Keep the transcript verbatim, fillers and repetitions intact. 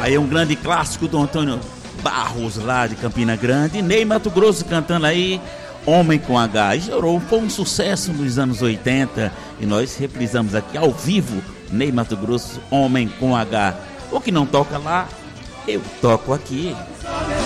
Aí é um grande clássico do Antônio Barros, lá de Campina Grande. Ney Matogrosso cantando aí Homem com H. Estourou, foi um sucesso nos anos oitenta e nós reprisamos aqui ao vivo Ney Matogrosso, Homem com H. O que não toca lá, eu toco aqui.